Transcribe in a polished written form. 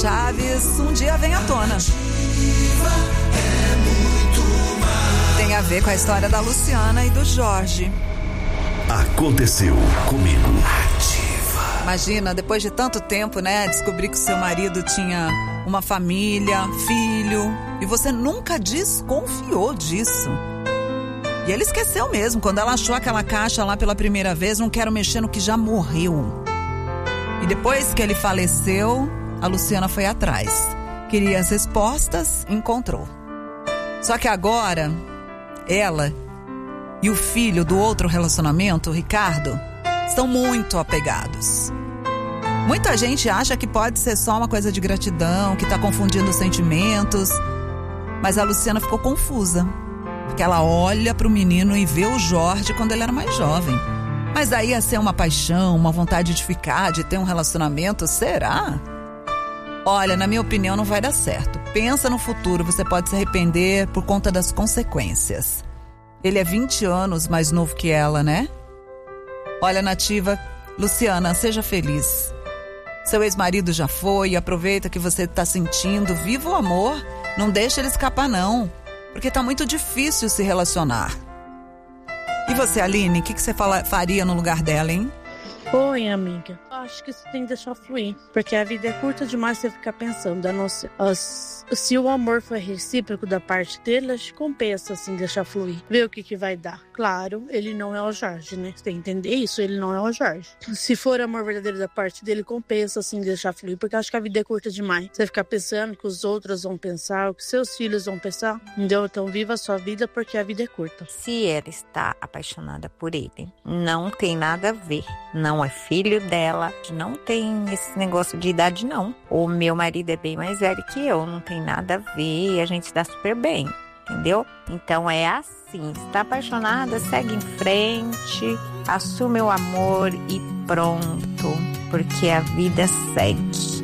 Chaves um dia vem à tona. Tem a ver com a história da Luciana e do Jorge. Aconteceu comigo. Imagina, depois de tanto tempo, né, descobrir que o seu marido tinha uma família, filho, e você nunca desconfiou disso. E ele esqueceu mesmo, quando ela achou aquela caixa lá pela primeira vez, não quero mexer no que já morreu. E depois que ele faleceu, a Luciana foi atrás. Queria as respostas, encontrou. Só que agora, ela e o filho do outro relacionamento, o Ricardo, estão muito apegados. Muita gente acha que pode ser só uma coisa de gratidão, que está confundindo os sentimentos. Mas a Luciana ficou confusa, porque ela olha para o menino e vê o Jorge quando ele era mais jovem. Mas aí ia ser uma paixão, uma vontade de ficar, de ter um relacionamento, será? Olha, na minha opinião, não vai dar certo. Pensa no futuro, você pode se arrepender por conta das consequências. Ele é 20 anos mais novo que ela, né? Olha, Nativa, Luciana, seja feliz. Seu ex-marido já foi, aproveita que você está sentindo, viva o amor, não deixa ele escapar não, porque tá muito difícil se relacionar. E você, Aline, o que você faria no lugar dela, hein? Oi, amiga. Acho que você tem que deixar fluir, porque a vida é curta demais você ficar pensando. Se o amor for recíproco da parte dele, acho que compensa assim deixar fluir. Ver o que vai dar. Claro, ele não é o Jorge, né? Você tem que entender isso, ele não é o Jorge. Se for amor verdadeiro da parte dele, compensa assim deixar fluir, porque acho que a vida é curta demais. Você ficar pensando o que os outros vão pensar, o que seus filhos vão pensar. Entendeu? Então viva a sua vida, porque a vida é curta. Se ela está apaixonada por ele, não tem nada a ver. Não é filho dela, não tem esse negócio de idade, não. O meu marido é bem mais velho que eu, não tem nada a ver, a gente se dá super bem, entendeu? Então é assim, se tá apaixonada, segue em frente, assume o amor e pronto, porque a vida segue.